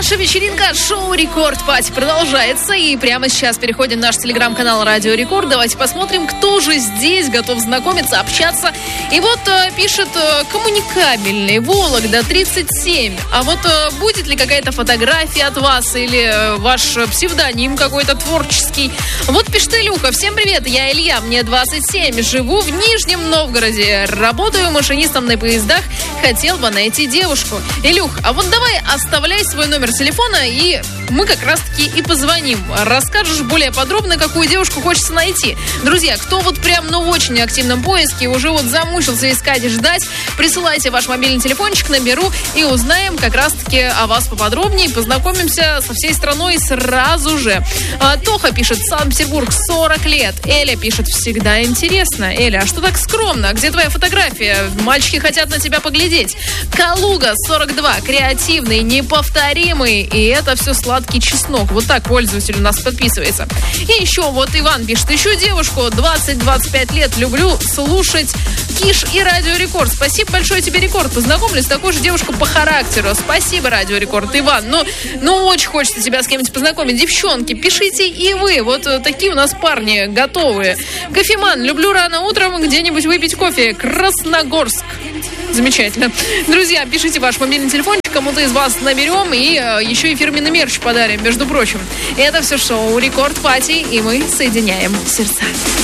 Наша вечеринка шоу «Рекорд Пати» продолжается. И прямо сейчас переходим в наш телеграм-канал «Радио Рекорд». Давайте посмотрим, кто же здесь готов знакомиться, общаться. И вот пишет коммуникабельный Вологда 37. А вот будет ли какая-то фотография от вас или ваш псевдоним какой-то творческий? Вот пишет Илюха. Всем привет, я Илья, мне 27, живу в Нижнем Новгороде, работаю машинистом на поездах, хотел бы найти девушку. Илюх, а вот давай оставляй свой номер телефона, и мы как раз-таки и позвоним. Расскажешь более подробно, какую девушку хочется найти. Друзья, кто вот прям, в очень активном поиске, уже вот замучился искать и ждать, присылайте ваш мобильный телефончик, наберу и узнаем как раз-таки о вас поподробнее, познакомимся со всей страной сразу же. Тоха пишет, Санкт-Петербург, 40 лет. Эля пишет, всегда интересно. Эля, а что так скромно? Где твоя фотография? Мальчики хотят на тебя поглядеть. Калуга, 42, креативный, неповторимый. И это все сладкий чеснок. Вот так пользователь у нас подписывается. И еще вот Иван пишет, ищу девушку, 20-25 лет, люблю слушать Киш и Радио Рекорд. Спасибо большое тебе, Рекорд. Познакомлюсь с такой же девушкой по характеру. Спасибо, Радио Рекорд. Иван, ну очень хочется тебя с кем-нибудь познакомить. Девчонки, пишите и вы. Вот такие у нас парни готовые. Кофеман, люблю рано утром где-нибудь выпить кофе. Красногорск. Замечательно. Друзья, пишите ваш мобильный телефончик, кому-то из вас наберем и еще и фирменный мерч подарим, между прочим. Это все шоу «Рекорд Пати», и мы соединяем сердца.